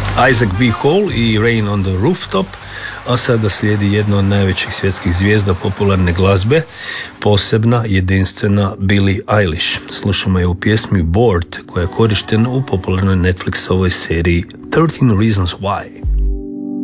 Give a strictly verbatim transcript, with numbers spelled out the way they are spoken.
Isaac B. Hall i Rain on the Rooftop, a sada slijedi jedna od najvećih svjetskih zvijezda popularne glazbe, posebna, jedinstvena Billie Eilish. Slušamo je u pjesmi Bored, koja je korištena u popularnoj Netflixovoj seriji thirteen Reasons Why.